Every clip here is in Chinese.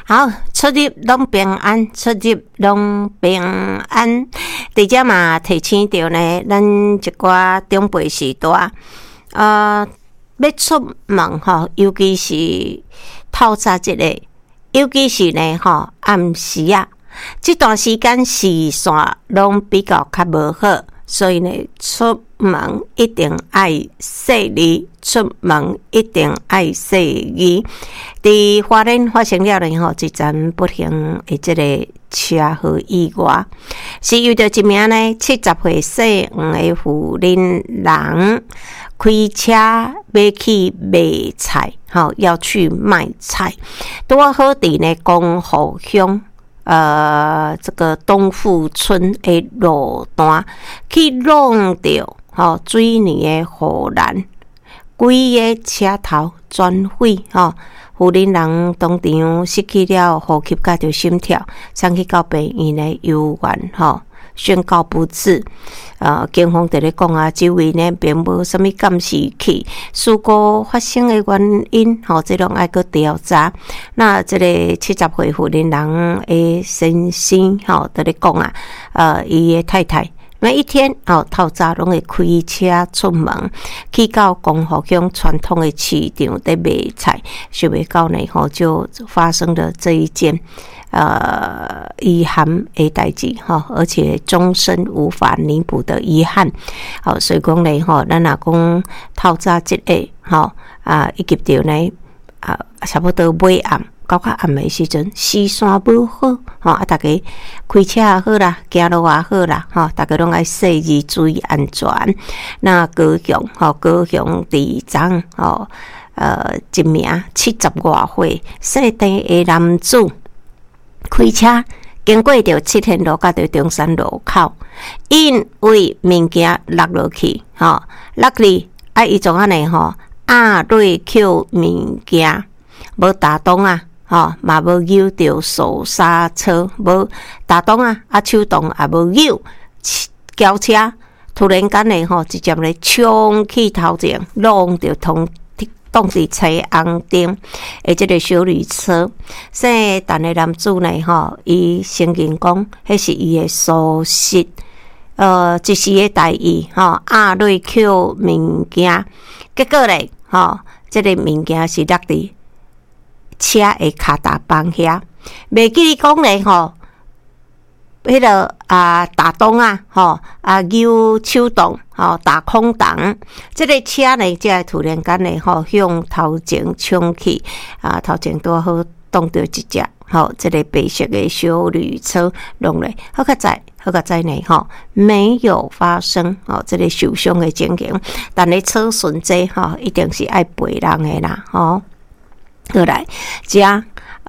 好，出入拢平安，出入拢平安。伫遮嘛提醒着呢，咱一寡长辈时代，要出门吼，尤其是透早一个，尤其是呢吼暗时啊，这段时间视线拢比较较无好，所以呢，出门一定爱细腻，出门一定爱细腻。伫花莲发生了呢吼，一件不幸的这个车祸意外，是遇到一名呢70岁姓黄的妇人人开车要去卖菜，要去卖菜，拄好伫呢光复乡。这个东富村的路段去弄到水泥的护栏，规个车头全毁妇人人当场失去了呼吸甲着心跳，送去到病院的游园宣告不治。警方在咧讲啊，周围呢并无什么监视器，事故发生的原因这拢爱去调查。那这个70岁妇人人的先生在咧讲啊，伊的太太每一天透早拢会开车出门，去到光复乡传统的市场在卖菜，想袂到呢就发生了这一件遗憾的代志而且终身无法弥补的遗憾。所以讲呢咱若讲透早一个以及着呢差不多尾暗到较暗的时阵，视线不好大家开车也好啦，行路也好啦大家拢爱细致注意安全。那高雄伫昨一名70多岁细地的男子开车经过着七天路甲着中山路口，因为物件落落去落去伊从安尼压落去物件无打动嘛无扭着手刹车，无打动手动也无扭，轿车突然间呢直接咧冲去头前，弄着挡伫车红灯的这个小绿车。姓陈的男子呢伊承认讲迄是伊的疏失，一时的大意压落去物件，结果咧这个物件是落伫车的脚踏板遐，袂记你讲咧迄个打洞扭手动打空档，这个车呢才突然间呢向头前冲去头前拄好挡到一只这个白色的小绿车弄咧，好较在呢没有发生这个受伤的情形，但是车损这一定是爱赔人的啦过来加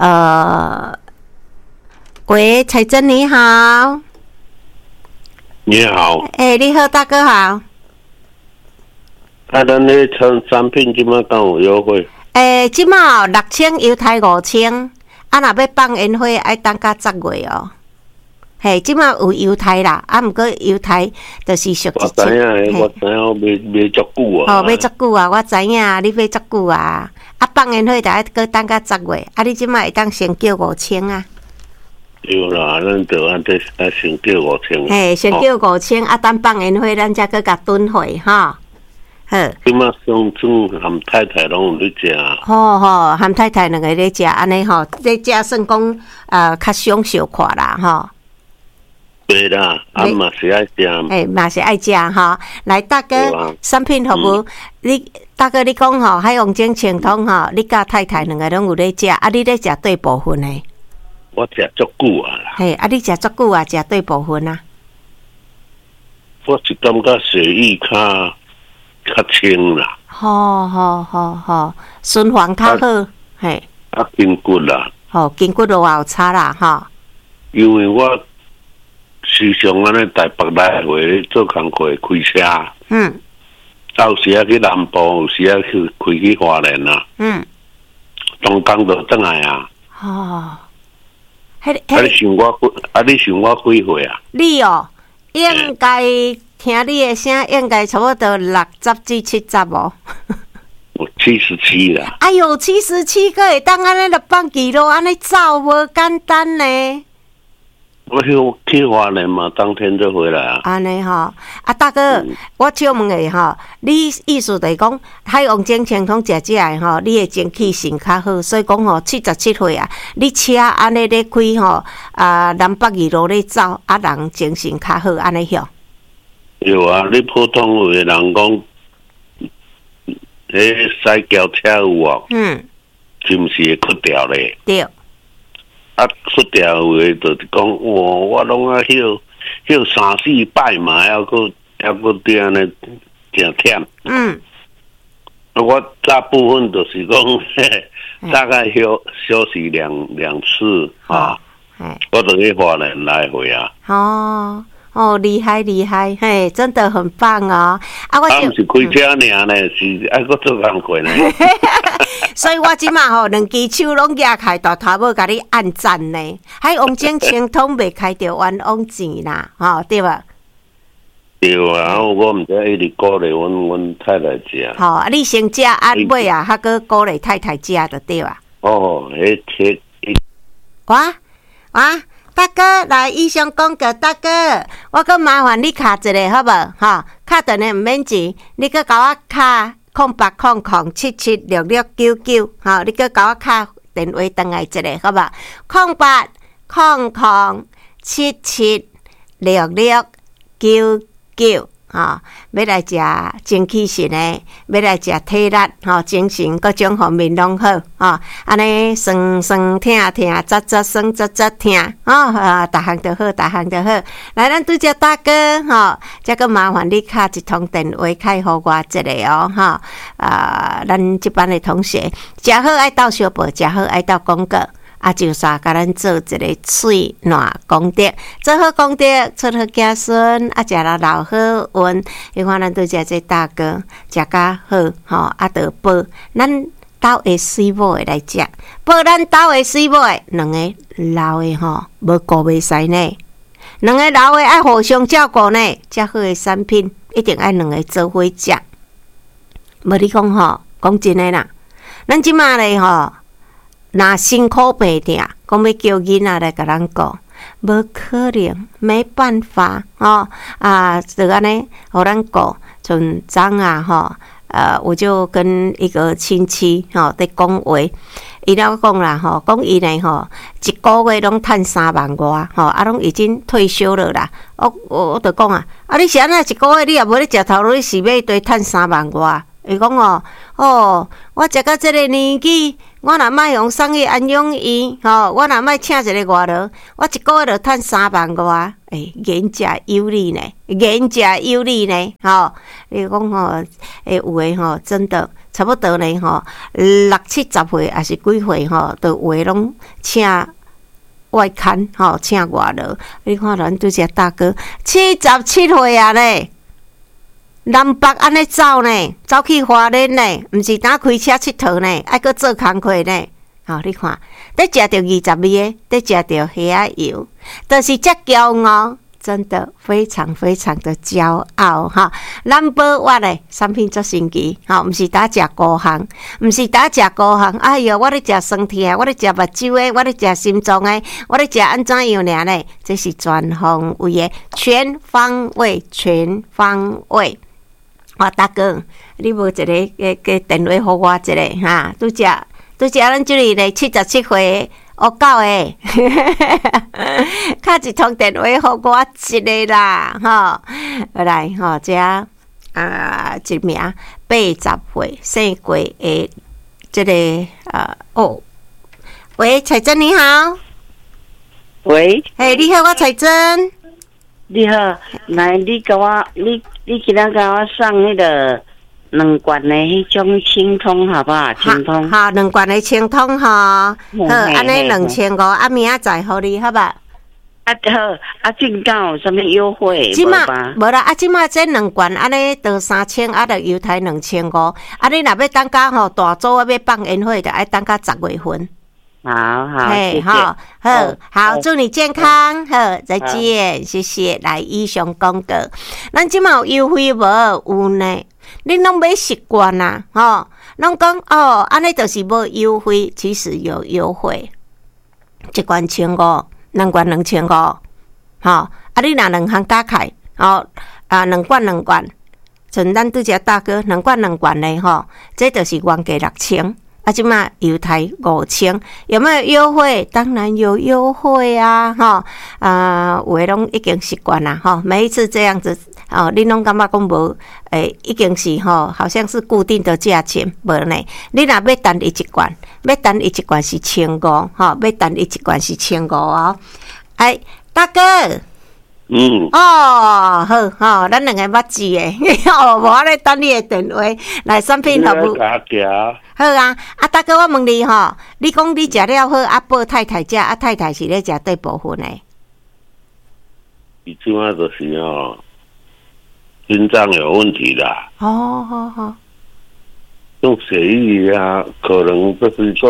喂，彩珍你好。 你好。 你好，大哥好。 咱咧产品即马敢有优惠？ 即马6000犹太5000，若要放烟花爱等到10月哦。即马有犹太啦，毋过犹太就是属我知影，我买足久啊。 买足久啊，我知影，你买足久啊。放烟花就爱搁等到10月，你即马会当先叫5000啊。 对啦，咱就按这先叫5000。 先叫5000等放烟花，咱才搁甲囤货好。 即马乡村含太太拢有咧食。 含太太两个咧食，安尼咧食算讲较享受看啦对啦，嘛是爱食。 嘛是爱食来，大哥，产品好无？你大哥，你讲海洋精清通你甲太太两个拢有咧食，你咧食对部分呢？ 我食足久啊啦。 你食足久啊？食对部分啊？ 我是感觉血液较清啦。 好，循环较好， 筋骨啦。 筋骨都有差啦因为我时常安尼台北来回做工课开车。有时去南部，有时去开去花莲啊。中间就转来啊。你想我几岁啊？ 你应该听你的声，应该差不多60至70哦。 有 77啦。 哎呦，77个会当安尼600几路安尼走，无简单呢。 我去花莲嘛，当天就回来啊。 安尼吼，啊大哥，我请问个吼，你意思就是讲海王精清通食的吼，你的精气神较好，所以讲吼77岁啊，你车安尼咧开吼南北二路咧走，啊人精神较好安尼哟。 有啊，你普通有的人讲，迄驶轿车有无？是毋是会屈掉咧？ 对。 啊，屈掉有诶，就是讲，我拢啊休3-4摆嘛，还佫对安尼真忝。我大部分都是讲，大概休息两次啊。我等于花莲来回啊。 哦，厉害，嘿，真的很棒哦！ 我是开车尔呢，是还佫做工课呢。 所以我即马吼，两只手拢举开，大头要甲你按赞呢。海王精清通袂开着冤枉钱啦，对吧？ 对啊，我毋知一直鼓励阮太太食。 你先食按尾啊，还佫鼓励太太食就对啊。哇！大哥，来以上讲个大哥，我佮麻烦你卡一个好无？卡电话毋免钱，你佮甲我卡0800776699，你佮甲我卡电话转来一个好无？0800776699。要来食精气神诶，要来食体力精神各种方面拢好安尼酸痛，扎酸扎痛逐项都好，来，咱拄只大哥再个麻烦你敲一通电话开互我一个哦咱这班的同学，食好爱斗小报，食好爱斗广告。就煞甲咱做一个水暖功德，做好功德，出好子孙，食了老好运。你看咱拄食这大哥食甲好，就报咱兜的水某的来食，报咱兜的水某的，两个老的无顾袂使呢，两个老的爱互相照顾呢，遮好的产品一定爱两个做伙食。无你讲讲真的啦，咱即马咧若辛苦病痛，讲要叫囡仔来甲咱顾，无可能，没办法就安尼，互咱顾。像昨我就跟一个亲戚在讲话，伊了讲啦讲伊呢一个月拢趁3万外拢已经退休了啦。我就讲你是安怎一个月你也无咧食头路，你是要对趁3万外？伊讲我食到这个年纪，我若莫用送去安养院我若莫请一个外劳，我一个月就趁3万外。言者有理呢，你讲有诶真的差不多呢60-70岁还是几岁都有诶拢请外看请外劳。你看咱拄只大哥77岁啊呢。南北安尼走呢，走去花莲呢，毋是单开车佚佗呢，还佫做工课呢。你看，得食着20味的，得食着虾仔油，就是遮骄傲，真的非常非常的骄傲Number one 的产品做神奇毋是打食高行，毋是打食高行。哎哟，我咧食酸甜，我咧食目睭的，我咧食心脏的，我咧食安怎样呢？这是全方位的，全方位。大哥，你无一个个电话互我一个拄只咱这里咧77岁恶狗诶，敲一通电话互我一个啦来这一名80岁生过诶，这个喂，彩珍你好。 喂， 你好，我彩珍。 你好，来，你甲我，你今仔甲我送迄个2罐的迄种清通，好不好？清通。 好，2罐的清通好，安尼2500，明仔载互你，好吧？ 好，正港有啥物优惠？ 即马无啦，即马这2罐安尼得3000，就邮台2500。你若要等甲大组要放烟火，就爱等甲10月份。 好，谢谢。 好，祝你健康。再见，谢谢。来以上广告，咱即马有优惠无？有呢。 恁拢买习惯啦，吼，拢讲哦，安尼就是无优惠，其实有优惠，一罐1500，两罐2500，吼，啊，你若两项加起，吼，啊，两罐，像咱拄只大哥两罐嘞，吼，这就是原价6000。啊，即马犹太5000，有没有优惠？当然有优惠啊，哈有诶拢已经习惯啦，哈，每一次这样子，哦，恁拢感觉讲无，已经是吼，好像是固定的价钱，无呢？你若要单一罐是1500，哈，要单一罐是1500哦。哎，大哥。哦，好，吼，咱两个捌字诶，哦，无我咧等你诶电话来产品服务。好啊，啊，大哥，我问你吼，你讲你食了好，啊，报太太食，啊，太太是咧食对部分诶？ 伊即马就是吼，心脏有问题啦。 哦，好。 用血液啊，可能就是讲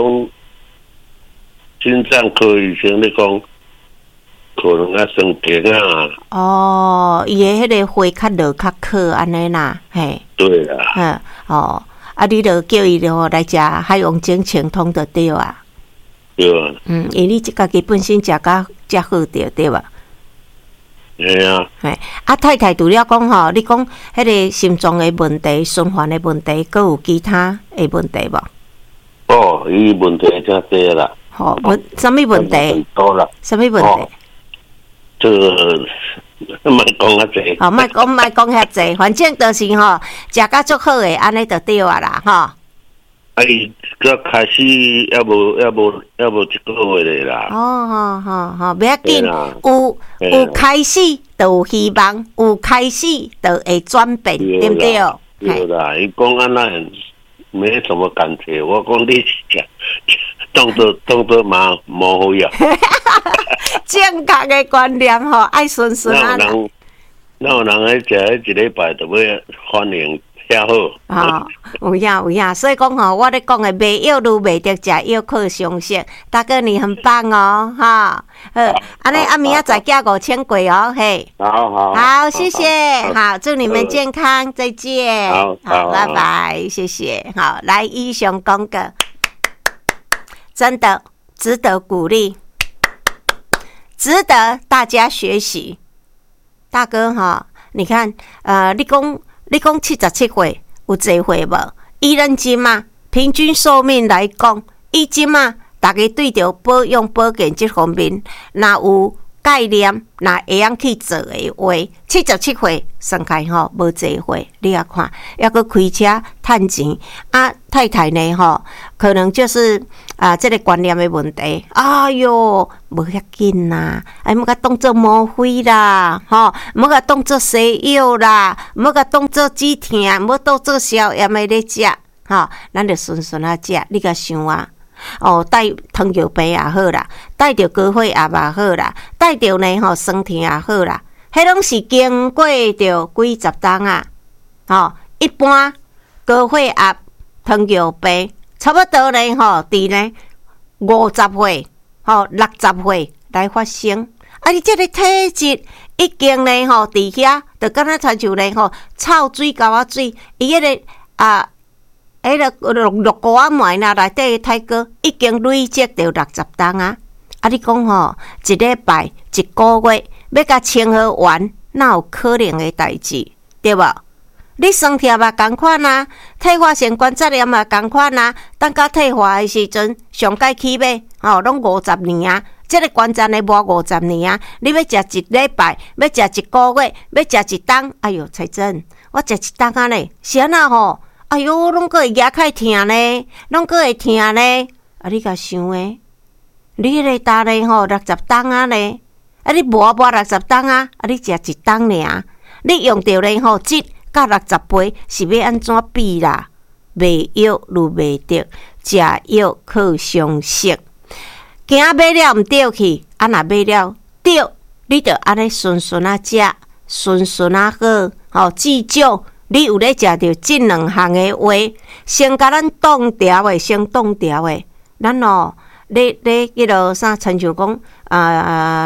心脏科医生咧讲。可能要生病啊！ 哦，伊诶迄个血较落较渴安尼啦，嘿。对啦。哦，啊，你著叫伊著来食海王精清通就对啊。 对啊。 因你家己本身食较好对吧？ 对啊。 嘿，啊，太太除了讲吼，你讲迄个心脏诶问题、循环诶问题，佮有其他诶问题无？ 哦，伊问题真多啦。 吼，什么问题？ 很多啦。 什么问题？ 这个莫讲遐济， 莫讲遐济，反正就是吼，食甲足好诶，安尼就对啊啦，吼。 啊，伊刚开始要无一个月咧啦。 好，不要紧，有开始就有希望，有开始就会转变，对不对？ 对啦，伊讲安那没什么感觉，我讲你食。动作嘛无好呀。 正确的观念吼，爱顺顺啊。 那有人喺食一礼拜就要反应遐好。 有影，所以讲吼，我咧讲的卖药愈卖得食药靠常识，大哥你很棒哦，哈。好，安尼明仔载寄5000过哦，嘿。好，谢谢，好，祝你们健康，再见。好，拜拜，谢谢。好，来以上讲个。真的值得鼓励，值得大家学习。大哥哈，你看，你讲77岁有济岁无？以人即嘛平均寿命来讲，以即嘛大家对着保养保健这方面，若有概念，若会晓去做的话，77岁算开吼无济岁，你也看，要搁开车趁钱啊！太太呢吼，可能就是这个观念的问题。哎哟，无遐紧啦，莫甲当做魔鬼啦，吼，莫甲当做西药啦，莫甲当做止痛，莫当做消炎的咧食，吼，咱就顺顺啊食，你甲想啊。哦，带糖尿病也好啦，带着高血压也好啦，带着呢吼酸痛也好啦，迄拢是经过着几十冬啊。一般高血压、糖尿病差不多呢吼，伫呢50岁、60岁来发生。啊，你这个体质已经呢吼，伫遐就敢若亲像呢吼，臭水沟仔水，伊迄个迄个绿膏仔糜内底的体格已经累积到60冬啊！啊，你讲吼，一礼拜、一个月要甲清好完，哪有可能的代志？对无？你酸痛嘛共款啊，退化性关节炎嘛共款啊。等到退化的时阵，上届起码拢50年啊。这个关节呢无50年啊。你要食一礼拜，要食一个月，要食一冬，哎哟，彩珍，我食一冬啊呢，是安那吼？哎哟，拢个会牙开疼呢，拢个会疼呢。啊，你甲想诶，你迄个大呢吼60冬啊呢，啊你无60冬啊，啊你食一冬尔，你用着呢吼7到60倍是要安怎比啦？卖药愈卖得，食药靠常识。惊买了毋对去，啊若买了对，你着安尼顺顺啊食，顺顺啊好，记住。你有咧食着这两项的话，先甲咱冻调的，先冻调的。咱咧迄落啥，亲像讲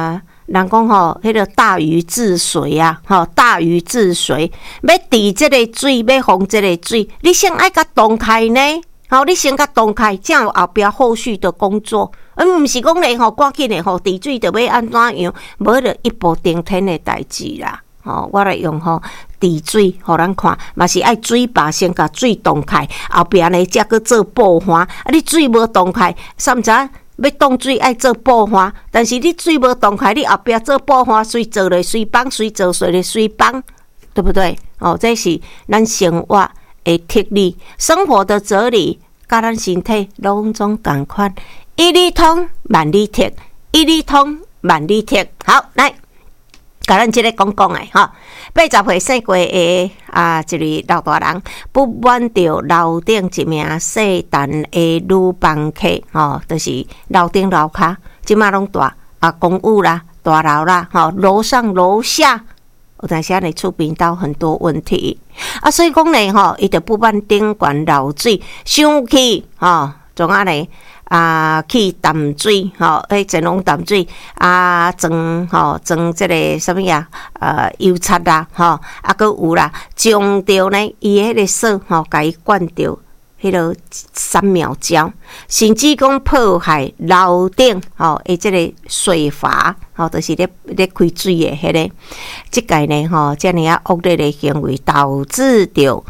人讲吼，迄个大禹治水啊，吼，大禹治水，要治这个水，要防这个水，你先爱甲动开呢，吼，你先甲动开，这样后壁后续的工作，毋是讲咧吼，赶紧咧吼，治水就要安怎样，无就一步登天的代志啦。吼，我来用吼治水，互咱看，嘛是爱水坝先甲水动开，后壁咧才去做布花。啊，你水无动开，啥物知？要动水爱做布花，但是你水无动开，你后壁做布花，水做咧水帮，水做水咧水帮，对不对？哦，这是咱生活的哲理，生活的哲理，甲咱身体拢总共款，一理通万理铁，一理通万理铁。好，来。甲咱即个讲诶，吼，80岁生过的一个老大人，不满着楼顶一名细陈的女房客，吼，就是楼顶楼骹，即马拢大公寓啦、大楼啦，吼，楼上楼下，有当时咧厝边都很多问题所以讲咧，吼，伊就不满顶悬漏水，生气，吼，总咧。去淡水，吼，全拢淡水装，吼，装即个什么呀？油漆啦，吼，搁有啦，将着呢，伊迄个锁，吼，甲伊灌着迄个3秒胶，甚至讲破坏楼顶，吼，即个水阀，吼，就是咧开水的迄个，即个呢，吼，遮尔恶劣的行为，导致着。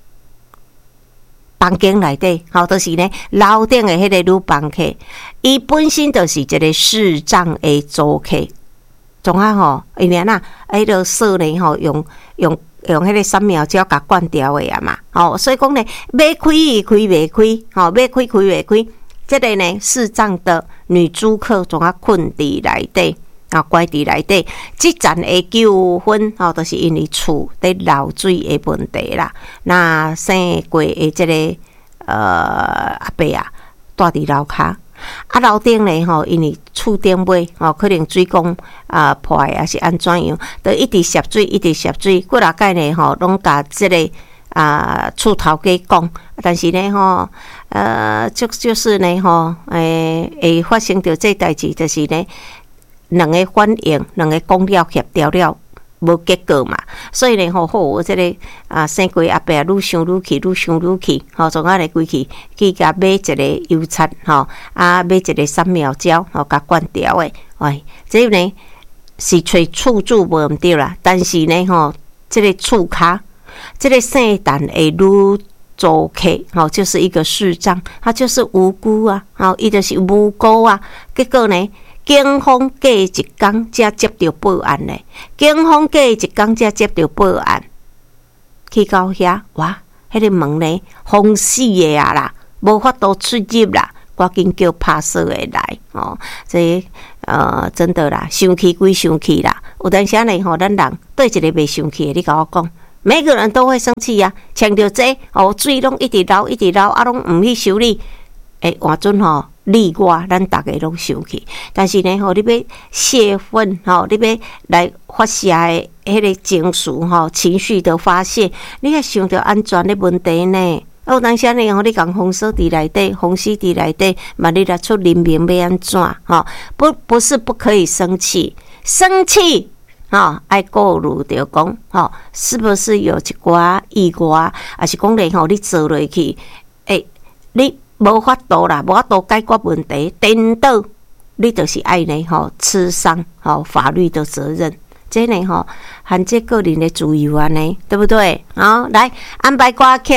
房间内底，吼，就是呢，楼顶的迄个女房客，伊本身就是一个视障的租客，总吼，因为迄个锁呢，吼，用迄个3秒胶甲关掉的嘛，吼，所以讲呢，要开伊开袂开，吼，要开袂开，这个呢，视障的女租客总困伫内底。关伫内底，即阵的纠纷，就是因为厝咧漏水的问题啦。那生过的即个阿伯住伫楼骹，楼顶咧因为厝顶尾可能水管破还是安怎样，就一直涉水，一直涉水。几若届咧拢甲即个厝头家讲，但是咧就是咧会发生着这代志，就是咧。两个反应，两个讲了协调了，无结果嘛。所以呢，好，这个生过阿伯愈想愈气，愈想愈气，从咧规去甲买一个油漆，买一个3秒胶，甲灌掉的。喂，这呢是找厝主无毋对啦，但是呢，这个厝骹，这个姓陈的女租客，就是一个视障，他就是无辜啊，伊就是无辜啊，结果呢？警方过一天才接到报案嘞，警方过一天才接到报案，去到遐，哇，迄个门呢封死的啦，无法度出入啦，赶紧叫拍摄的来这真的啦，生气归生气啦，有当时呢咱人对一个袂生气的，你甲我讲，每个人都会生气呀，强着这水拢一直流一直流，拢毋去修理，换阵你我咱大家拢生气，但是呢，你要泄愤，你要来发泄的迄个情绪，情绪的发泄，你要想到安全的问题呢。有当时呢，你讲封锁伫内底，封死伫内底，万一来出人命要安怎？不是不可以生气，生气爱顾虑着讲，是不是有一寡意外，还是讲咧你做落去，你。无法度啦，无法度解决问题，颠倒你就是爱呢吃上法律的责任，这呢含这个人的自由啊呢，对不对？来安排歌曲，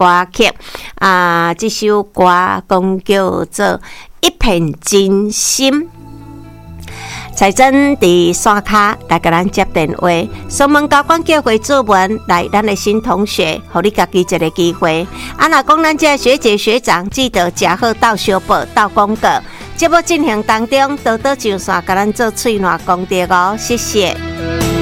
这首歌讲叫做《一片真心》。彩珍伫线卡来甲咱接电话，双门高管叫回作文来，咱的新同学，互你家己一个机会。若讲咱这学姐学长，记得加好到小报到公告。节目进行当中，多多上线甲咱做喙暖功德谢谢。